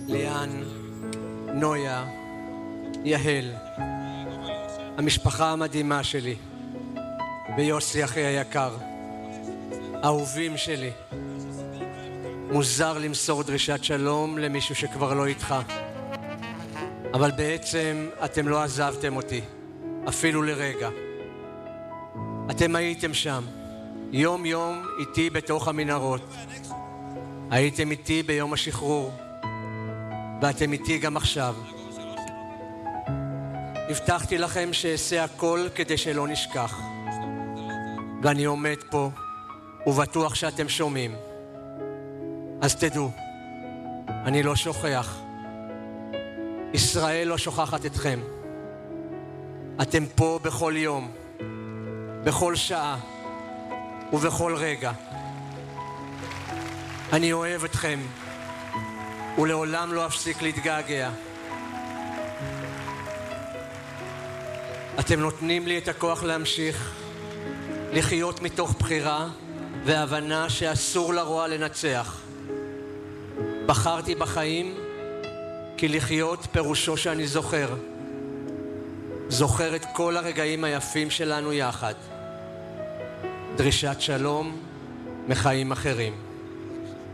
ליאן, נויה, יהל, המשפחה המדהימה שלי, ויוסי אחי היקר, אהובים שלי. מוזר למסור דרישת שלום למישהו שכבר לא איתך, אבל בעצם אתם לא עזבתם אותי, אפילו לרגע. אתם הייתם שם, יום יום איתי בתוך המנהרות. הייתם איתי ביום השחרור, ואתם איתי גם עכשיו. הבטחתי לכם שאעשה הכל כדי שלא נשכח, ואני עומד פה ובטוח שאתם שומעים. אז תדעו, אני לא שוכח. ישראל לא שוכחת אתכם. אתם פה בכל יום, בכל שעה ובכל רגע. אני אוהב אתכם ולעולם לא אפסיק להתגעגע. אתם נותנים לי את הכוח להמשיך לחיות מתוך בחירה והבנה שאסור לרוע לנצח. בחרתי בחיים כי לחיות פירושו שאני זוכר את כל הרגעים היפים שלנו יחד. דרישת שלום מחיים אחרים.